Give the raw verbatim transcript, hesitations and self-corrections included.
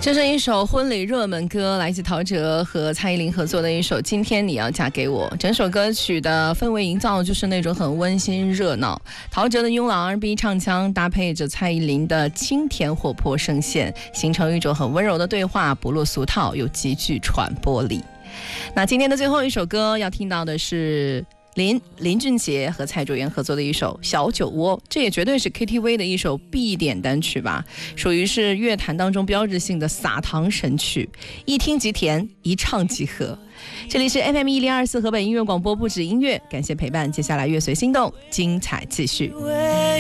这是一首婚礼热门歌，来自陶喆和蔡依林合作的一首《今天你要嫁给我》。整首歌曲的氛围营造就是那种很温馨热闹，陶喆的慵懒 R and B 唱腔搭配着蔡依林的清甜活泼声线，形成一种很温柔的对话，不落俗套又极具传播力。那今天的最后一首歌要听到的是林林俊杰和蔡卓妍合作的一首《小酒窝》，这也绝对是 K T V 的一首必点单曲吧，属于是乐坛当中标志性的撒糖神曲，一听即甜，一唱即合。这里是 F M 一零二四河北音乐广播，不止音乐，感谢陪伴，接下来乐随心动，精彩继续。